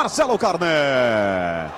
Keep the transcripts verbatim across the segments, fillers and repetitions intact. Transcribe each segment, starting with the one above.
Marcelo Carné.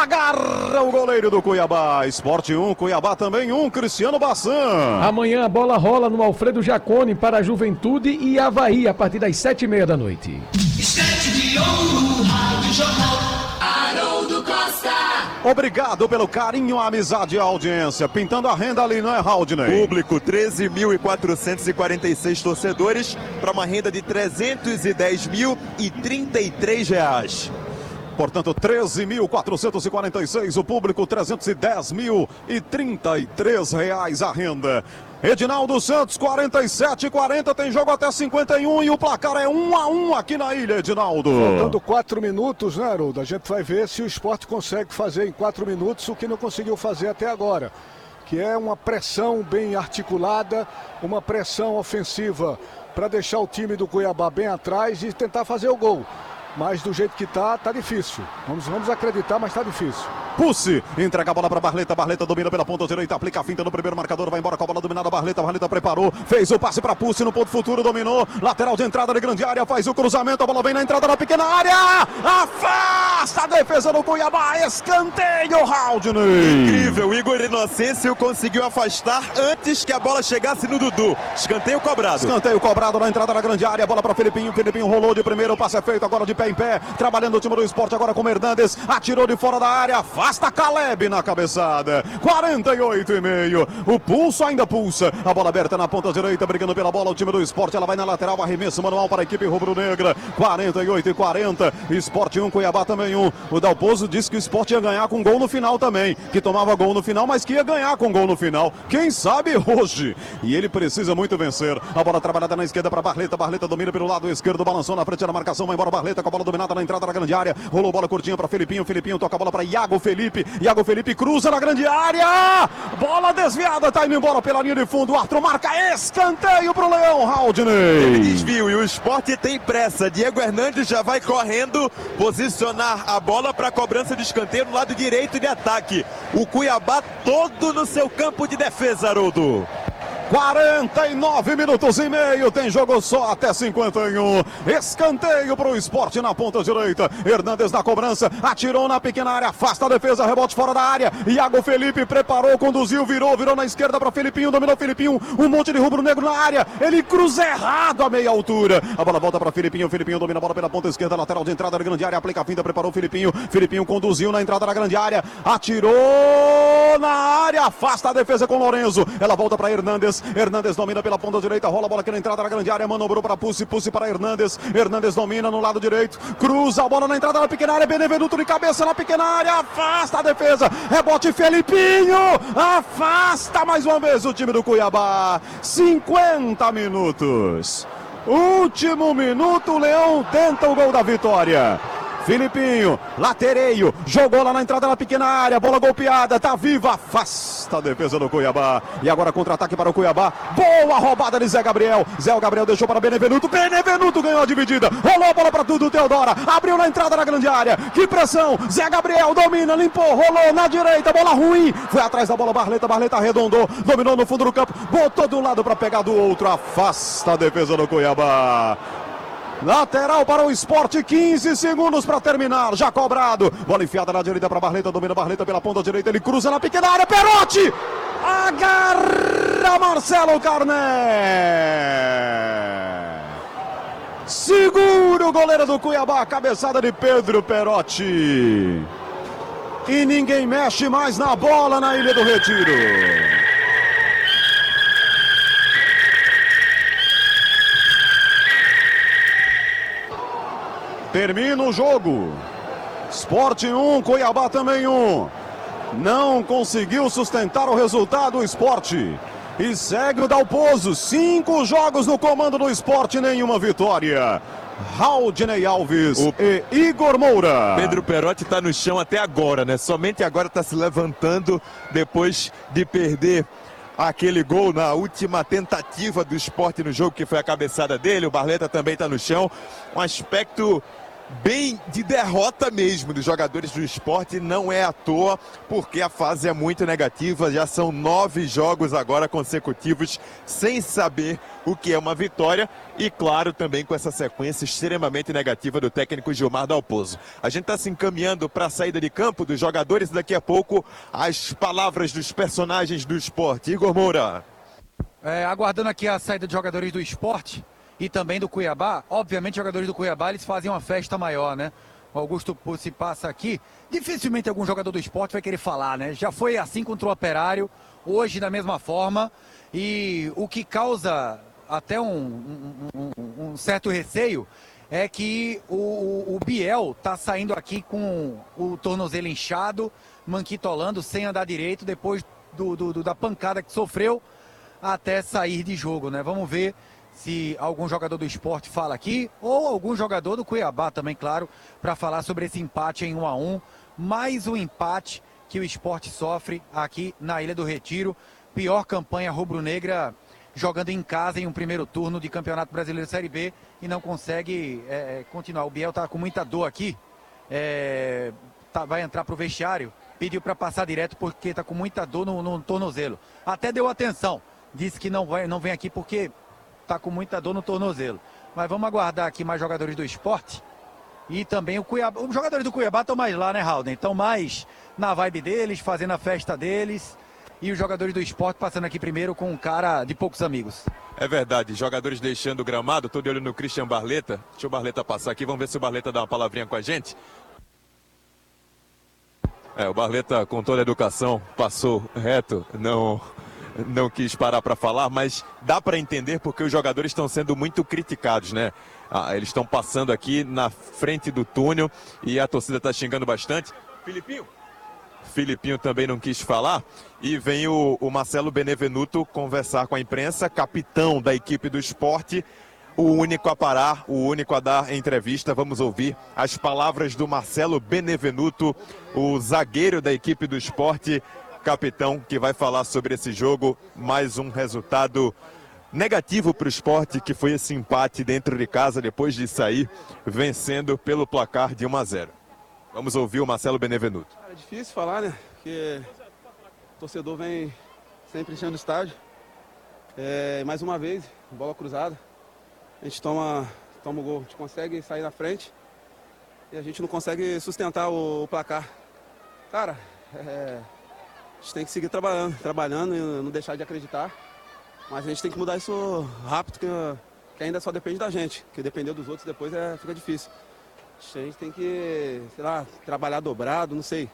Agarra o goleiro do Cuiabá. Sport um, Cuiabá também um, Cristiano Bassan. Amanhã a bola rola no Alfredo Jaconi para a Juventude e Avaí a partir das sete e meia da noite. Estante de ouro, Rádio Jornal, Haroldo Costa. Obrigado pelo carinho, a amizade e a audiência. Pintando a renda ali, não é, Raudney? Público, treze mil quatrocentos e quarenta e seis torcedores para uma renda de trezentos e dez mil e trinta e três reais. Portanto, treze mil quatrocentos e quarenta e seis o público, trezentos e dez mil e trinta e três reais a renda. Edinaldo Santos, quarenta e sete e quarenta, tem jogo até cinquenta e um e o placar é um a um aqui na ilha, Edinaldo. Faltando quatro minutos, né, Haroldo? A gente vai ver se o Sport consegue fazer em quatro minutos o que não conseguiu fazer até agora, que é uma pressão bem articulada, uma pressão ofensiva para deixar o time do Cuiabá bem atrás e tentar fazer o gol. Mas do jeito que tá, tá difícil. Vamos, vamos acreditar, mas tá difícil. Pussi, entrega a bola para Barleta, Barleta domina pela ponta direita, aplica a finta no primeiro marcador, vai embora com a bola dominada, Barleta, Barleta preparou, fez o passe para Pussi no ponto futuro, dominou, lateral de entrada de grande área, faz o cruzamento, a bola vem na entrada da pequena área, afasta a defesa do Cuiabá, escanteio, Raudney. Incrível, Igor Inocêncio conseguiu afastar antes que a bola chegasse no Dudu, escanteio cobrado. Escanteio cobrado na entrada da grande área, bola para Felipinho, Felipinho rolou de primeiro, o passe é feito agora de pé em pé, trabalhando o time do Sport agora com Hernandes, atirou de fora da área, afasta Caleb na cabeçada, quarenta e oito e meio, o pulso ainda pulsa, a bola aberta na ponta direita, brigando pela bola, o time do Sport, ela vai na lateral, arremesso manual para a equipe rubro-negra, quarenta e oito e quarenta, Sport um, Cuiabá também um, o Dalpozo disse que o Sport ia ganhar com gol no final também, que tomava gol no final, mas que ia ganhar com gol no final, quem sabe hoje, e ele precisa muito vencer, a bola trabalhada na esquerda para Barleta, Barleta domina pelo lado esquerdo, balançou na frente da marcação, vai embora Barleta com a bola dominada na entrada da grande área, rolou bola curtinha para Felipinho, Felipinho toca a bola para Iago Felipe, Iago Felipe cruza na grande área, bola desviada, tá indo embora pela linha de fundo, o Arthur marca escanteio pro Leão, Raudney. Desvio e o Sport tem pressa, Diego Hernandes já vai correndo, posicionar a bola para cobrança de escanteio no lado direito de ataque, o Cuiabá todo no seu campo de defesa, Haroldo. quarenta e nove minutos e meio, tem jogo só até cinquenta e um, escanteio para o Sport na ponta direita, Hernandes na cobrança, atirou na pequena área, afasta a defesa, rebote fora da área, Iago Felipe preparou, conduziu, virou, virou na esquerda para Felipinho, dominou Felipinho, um monte de rubro-negro na área, ele cruza errado a meia altura, a bola volta para Felipinho, Felipinho domina a bola pela ponta esquerda, lateral de entrada da grande área, aplica a finta, preparou Felipinho, Felipinho conduziu na entrada da grande área, atirou na área, afasta a defesa com Lorenzo, ela volta para Hernandes, Hernandes domina pela ponta direita, rola a bola aqui na entrada da grande área, manobrou para Pussi, Pussi para Hernandes, Hernandes domina no lado direito, cruza a bola na entrada da pequena área, Benevenuto de cabeça na pequena área, afasta a defesa, rebote Felipinho, afasta mais uma vez o time do Cuiabá, cinquenta minutos, último minuto, o Leão tenta o gol da vitória. Filipinho, latereio, jogou lá na entrada da pequena área, bola golpeada, tá viva, afasta a defesa do Cuiabá, e agora contra-ataque para o Cuiabá, boa roubada de Zé Gabriel, Zé Gabriel deixou para Benevenuto, Benevenuto ganhou a dividida, rolou a bola para tudo, Teodora, abriu na entrada da grande área, que pressão, Zé Gabriel domina, limpou, rolou na direita, bola ruim, foi atrás da bola, Barleta, Barleta arredondou, dominou no fundo do campo, botou de um lado para pegar do outro, afasta a defesa do Cuiabá. Lateral para o Sport, quinze segundos para terminar, já cobrado, bola enfiada na direita para Barleta, domina Barleta pela ponta direita, ele cruza na pequena área, Perotti, agarra Marcelo Carné, segura o goleiro do Cuiabá, cabeçada de Pedro Perotti, e ninguém mexe mais na bola na Ilha do Retiro. Termina o jogo, Sport um, Cuiabá também um, não conseguiu sustentar o resultado o Sport, e segue o Dalpozo, cinco jogos no comando do Sport, nenhuma vitória. Raudney Alves o... e Igor Moura. Pedro Perotti está no chão até agora, né? Somente agora está se levantando depois de perder aquele gol na última tentativa do Sport no jogo, que foi a cabeçada dele. O Barleta também está no chão. Um aspecto bem de derrota mesmo dos jogadores do Sport, não é à toa, porque a fase é muito negativa, já são nove jogos agora consecutivos sem saber o que é uma vitória e, claro, também com essa sequência extremamente negativa do técnico Gilmar Dalpozo. A gente está se encaminhando para a saída de campo dos jogadores, daqui a pouco as palavras dos personagens do Sport. Igor Moura. É, aguardando aqui a saída de jogadores do Sport e também do Cuiabá. Obviamente, jogadores do Cuiabá, eles fazem uma festa maior, né? O Augusto se passa aqui. Dificilmente algum jogador do Sport vai querer falar, né? Já foi assim contra o Operário, hoje da mesma forma. E o que causa até um, um, um, um certo receio é que o, o, o Biel tá saindo aqui com o tornozelo inchado, manquitolando, sem andar direito, depois do, do, do, da pancada que sofreu até sair de jogo, né? Vamos ver se algum jogador do Sport fala aqui, ou algum jogador do Cuiabá também, claro, para falar sobre esse empate em um a um. Mais um empate que o Sport sofre aqui na Ilha do Retiro. Pior campanha rubro-negra jogando em casa em um primeiro turno de Campeonato Brasileiro Série B e não consegue é, continuar. O Biel tá com muita dor aqui, é, tá, vai entrar pro vestiário, pediu para passar direto porque tá com muita dor no, no tornozelo. Até deu atenção, disse que não, vai, não vem aqui porque tá com muita dor no tornozelo. Mas vamos aguardar aqui mais jogadores do Sport. E também o Cuiabá. Os jogadores do Cuiabá estão mais lá, né, Halden? Estão mais na vibe deles, fazendo a festa deles. E os jogadores do Sport passando aqui primeiro com um cara de poucos amigos. É verdade, jogadores deixando o gramado. Tô de olho no Christian Barleta. Deixa o Barleta passar aqui, vamos ver se o Barleta dá uma palavrinha com a gente. É, o Barleta, com toda a educação, passou reto, não... não quis parar para falar, mas dá para entender porque os jogadores estão sendo muito criticados, né? Ah, eles estão passando aqui na frente do túnel e a torcida está xingando bastante. Filipinho? Filipinho também não quis falar. E vem o, o Marcelo Benevenuto conversar com a imprensa, capitão da equipe do Sport, o único a parar, o único a dar entrevista. Vamos ouvir as palavras do Marcelo Benevenuto, o zagueiro da equipe do Sport, capitão, que vai falar sobre esse jogo. Mais um resultado negativo para o Sport, que foi esse empate dentro de casa depois de sair vencendo pelo placar de um a zero. Vamos ouvir o Marcelo Benevenuto. É difícil falar, né? Porque o torcedor vem sempre enchendo o estádio. É, mais uma vez, bola cruzada. A gente toma, toma o gol, a gente consegue sair na frente e a gente não consegue sustentar o, o placar. Cara, é, a gente tem que seguir trabalhando, trabalhando e não deixar de acreditar. Mas a gente tem que mudar isso rápido, que, que ainda só depende da gente. Que depender dos outros depois é, fica difícil. A gente tem que, sei lá, trabalhar dobrado, não sei.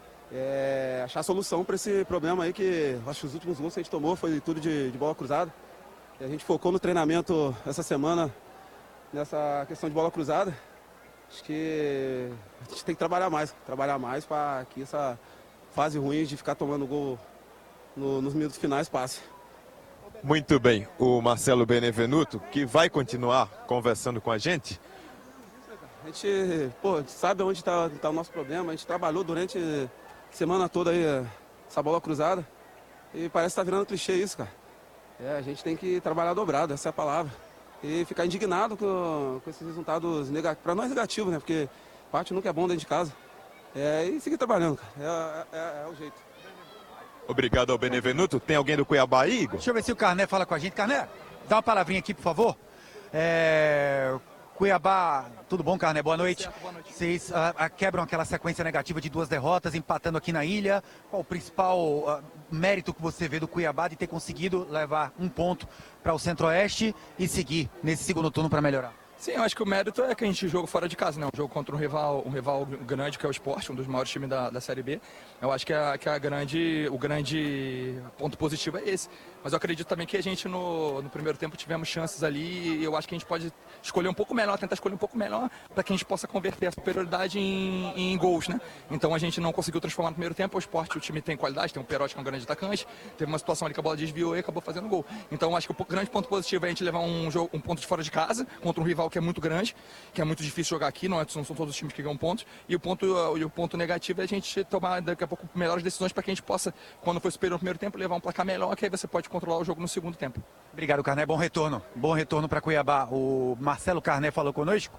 É, achar solução para esse problema aí, que acho que os últimos gols que a gente tomou foi tudo de, de bola cruzada. E a gente focou no treinamento essa semana nessa questão de bola cruzada. Acho que a gente tem que trabalhar mais, trabalhar mais para que essa fase ruim de ficar tomando gol no, nos minutos finais passe. Muito bem, o Marcelo Benevenuto, que vai continuar conversando com a gente. A gente, pô, a gente sabe onde está tá o nosso problema, a gente trabalhou durante a semana toda aí essa bola cruzada e parece que está virando clichê isso, cara. É, a gente tem que trabalhar dobrado, essa é a palavra. E ficar indignado com, com esses resultados negativos, para nós negativos, né? Porque parte nunca é bom dentro de casa. É, e seguir trabalhando, cara. É, é, é o jeito. Obrigado ao Benevenuto. Tem alguém do Cuiabá aí, Igor? Deixa eu ver se o Carné fala com a gente. Carné, dá uma palavrinha aqui, por favor. É... Cuiabá, tudo bom, Carné? Boa noite. Certo, boa noite. Vocês uh, quebram aquela sequência negativa de duas derrotas, empatando aqui na ilha. Qual o principal uh, mérito que você vê do Cuiabá de ter conseguido levar um ponto para o Centro-Oeste e seguir nesse segundo turno para melhorar? Sim, eu acho que o mérito é que a gente joga fora de casa, né? Um jogo contra um rival, um rival grande, que é o Sport, um dos maiores times da, da Série B. Eu acho que, a, que a grande, o grande ponto positivo é esse. Mas eu acredito também que a gente no, no primeiro tempo tivemos chances ali e eu acho que a gente pode escolher um pouco melhor, tentar escolher um pouco melhor para que a gente possa converter a superioridade em, em gols, né? Então a gente não conseguiu transformar no primeiro tempo. O Sport, o time tem qualidade, tem um Perotti que é um grande atacante, teve uma situação ali que a bola desviou e acabou fazendo gol. Então eu acho que o grande ponto positivo é a gente levar um, jogo, um ponto de fora de casa contra um rival que é muito grande, que é muito difícil jogar aqui, não, é, não são todos os times que ganham pontos, e o ponto, e o ponto negativo é a gente tomar daqui a pouco melhores decisões para que a gente possa, quando for superior no primeiro tempo, levar um placar melhor, que aí você pode controlar o jogo no segundo tempo. Obrigado, Carné, bom retorno, bom retorno para Cuiabá. O Marcelo Carné falou conosco.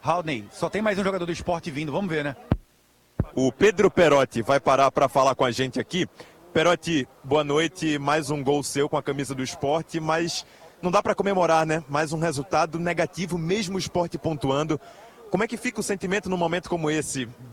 Raulney, só tem mais um jogador do Sport vindo, vamos ver, né? O Pedro Perotti vai parar para falar com a gente aqui. Perotti, boa noite, mais um gol seu com a camisa do Sport, mas não dá para comemorar, né? Mais um resultado negativo, mesmo o Sport pontuando. Como é que fica o sentimento num momento como esse,